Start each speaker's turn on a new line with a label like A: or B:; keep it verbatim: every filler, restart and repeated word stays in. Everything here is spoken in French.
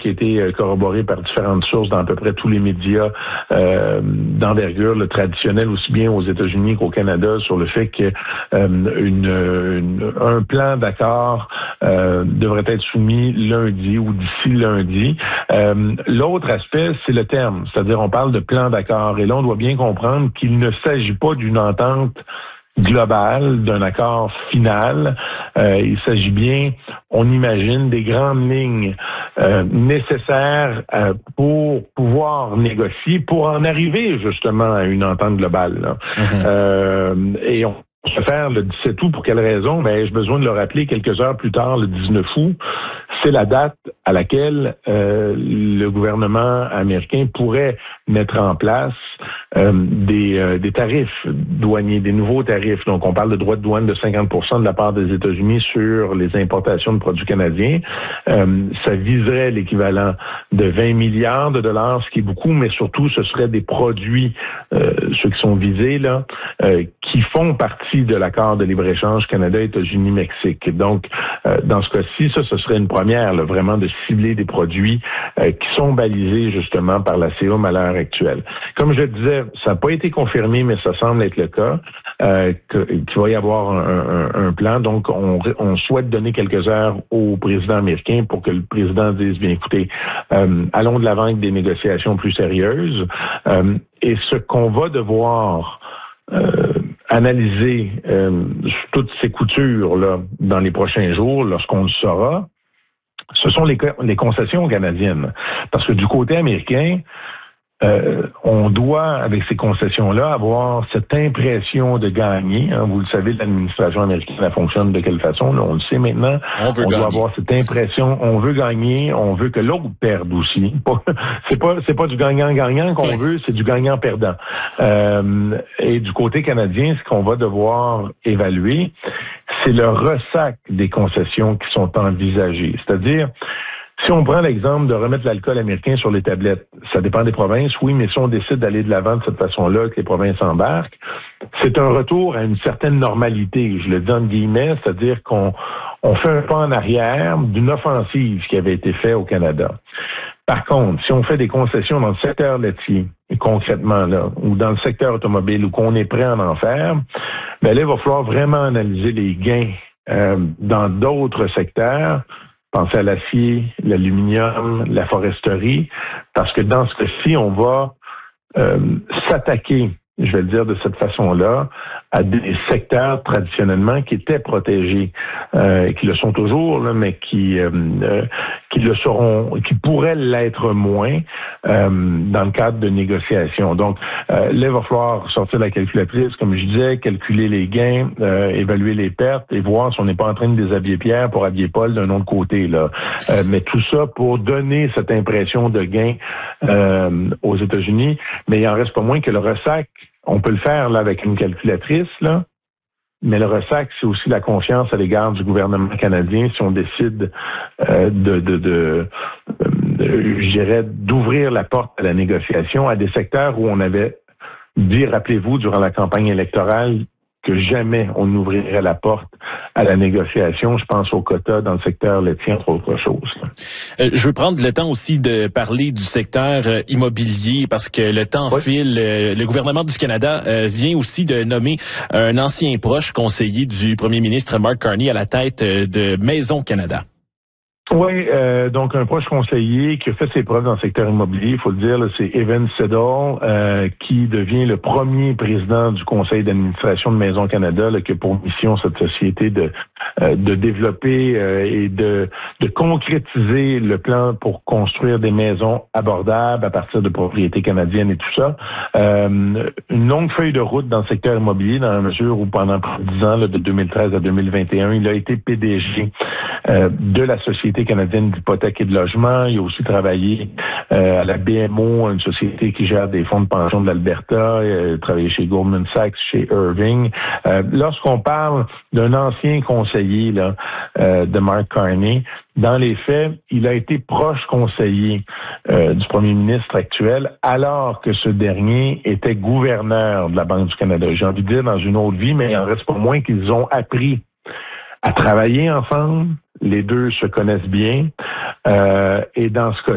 A: qui a été corroboré par différentes sources dans à peu près tous les médias euh, d'envergure, le traditionnel aussi bien aux États-Unis qu'au Canada, sur le fait que euh, une, une, un plan d'accord euh, devrait être soumis lundi ou d'ici lundi. Euh, l'autre aspect, c'est le terme, c'est-à-dire on parle de plan d'accord. Et là, on doit bien comprendre qu'il ne s'agit pas d'une entente global, d'un accord final. Euh, il s'agit bien, on imagine, des grandes lignes euh, nécessaires euh, pour pouvoir négocier, pour en arriver justement à une entente globale. Là. Mm-hmm. Euh, et on se faire le dix-sept août, pour quelle raison? Ben, j'ai besoin de le rappeler quelques heures plus tard, le dix-neuf août. C'est la date à laquelle euh, le gouvernement américain pourrait mettre en place euh, des, euh, des tarifs douaniers, des nouveaux tarifs. Donc, on parle de droits de douane de cinquante pour cent de la part des États-Unis sur les importations de produits canadiens. Euh, ça viserait l'équivalent de vingt milliards de dollars, ce qui est beaucoup, mais surtout, ce seraient des produits, euh, ceux qui sont visés, là, euh, qui font partie de l'accord de libre-échange Canada-États-Unis-Mexique. Donc, euh, dans ce cas-ci, ça, ce serait une première, là, vraiment de cibler des produits euh, qui sont balisés justement par la C O M à l'heure actuelle. Comme je le disais, ça n'a pas été confirmé, mais ça semble être le cas, euh, que, qu'il va y avoir un, un, un plan. Donc, on, on souhaite donner quelques heures au président américain pour que le président dise, bien écoutez, euh, allons de l'avant avec des négociations plus sérieuses. Euh, et ce qu'on va devoir euh, analyser euh, toutes ces coutures là dans les prochains jours, lorsqu'on le saura, ce sont les, les concessions canadiennes. Parce que du côté américain, euh, on doit, avec ces concessions-là, avoir cette impression de gagner. Hein. Vous le savez, l'administration américaine, elle fonctionne de quelle façon? Là, on le sait maintenant.
B: On, veut
A: on
B: doit
A: avoir cette impression, on veut gagner, on veut que l'autre perde aussi. c'est pas c'est pas du gagnant-gagnant qu'on oui. veut, c'est du gagnant-perdant. Euh, et du côté canadien, ce qu'on va devoir évaluer, c'est le ressac des concessions qui sont envisagées. C'est-à-dire, si on prend l'exemple de remettre l'alcool américain sur les tablettes, ça dépend des provinces, oui, mais si on décide d'aller de l'avant de cette façon-là, que les provinces embarquent, c'est un retour à une certaine normalité, je le dis entre guillemets, c'est-à-dire qu'on on fait un pas en arrière d'une offensive qui avait été faite au Canada. Par contre, si on fait des concessions dans le secteur laitier, concrètement, là, ou dans le secteur automobile, ou qu'on est prêt à en faire, ben là, il va falloir vraiment analyser les gains euh, dans d'autres secteurs. Pensez à l'acier, l'aluminium, la foresterie, parce que dans ce cas-ci, on va euh, s'attaquer, je vais le dire de cette façon-là, à des secteurs traditionnellement qui étaient protégés, euh, qui le sont toujours, là, mais qui euh, euh, qui le seront, qui pourraient l'être moins euh, dans le cadre de négociations. Donc, euh, là, il va falloir sortir la calculatrice, comme je disais, calculer les gains, euh, évaluer les pertes et voir si on n'est pas en train de déshabiller Pierre pour habiller Paul d'un autre côté, là. Euh, mais tout ça pour donner cette impression de gain euh, aux États-Unis. Mais il en reste pas moins que le ressac, on peut le faire là avec une calculatrice, là, mais le ressac, c'est aussi la confiance à l'égard du gouvernement canadien si on décide euh, de, de, de, de, je dirais, d'ouvrir la porte à la négociation à des secteurs où on avait dit, rappelez-vous, durant la campagne électorale, que jamais on n'ouvrirait la porte à la négociation. Je pense au quota dans le secteur laitier, entre autres choses.
B: Euh, je veux prendre le temps aussi de parler du secteur euh, immobilier parce que le temps oui. file. Euh, le gouvernement du Canada euh, vient aussi de nommer un ancien proche conseiller du premier ministre Mark Carney à la tête euh, de Maison Canada.
A: Oui, euh, donc un proche conseiller qui a fait ses preuves dans le secteur immobilier, il faut le dire, là, c'est Evan Siddall, euh, qui devient le premier président du conseil d'administration de Maison Canada, là, qui a pour mission cette société de euh, de développer euh, et de de concrétiser le plan pour construire des maisons abordables à partir de propriétés canadiennes et tout ça. Euh, une longue feuille de route dans le secteur immobilier, dans la mesure où pendant plus de dix ans, là, de deux mille treize à deux mille vingt et un, il a été P D G euh, de la Société canadienne d'hypothèque et de logement. Il a aussi travaillé euh, à la B M O, une société qui gère des fonds de pension de l'Alberta. Il a travaillé chez Goldman Sachs, chez Irving. Euh, lorsqu'on parle d'un ancien conseiller là, euh, de Mark Carney, dans les faits, il a été proche conseiller euh, du premier ministre actuel, alors que ce dernier était gouverneur de la Banque du Canada. J'ai envie de dire dans une autre vie, mais il en reste pas moins qu'ils ont appris à travailler ensemble. Les deux se connaissent bien. Euh, et dans ce cas